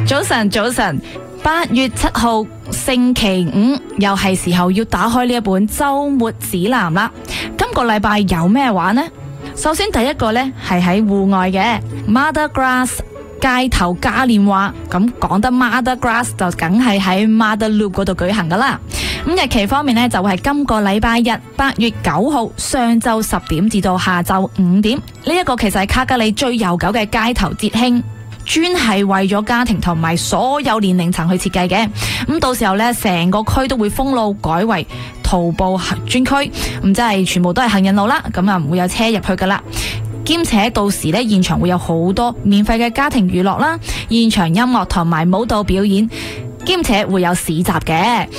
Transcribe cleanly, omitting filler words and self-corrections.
早晨，早晨，8月7號星期五，又係時候要打開呢一本周末指南啦。今個禮拜有咩玩呢？首先第一個呢係喺戶外嘅 Mardi Gras 街頭嘉年華，咁講得 Mardi Gras 就梗係喺 Mardi Loop 嗰度舉行噶啦。咁日期方面呢，就係今個禮拜日8月9號上晝10點至到下晝5點，呢一個其實係卡加里最悠久嘅街頭節慶，專係為咗家庭同埋所有年齡層去設計嘅。咁到時候呢，成個區都會封路改為徒步專區，咁即係全部都係行人路啦，咁啊唔會有車入去噶啦。兼且到時呢，現場會有好多免費嘅家庭娛樂啦，現場音樂同埋舞蹈表演，兼且會有市集嘅。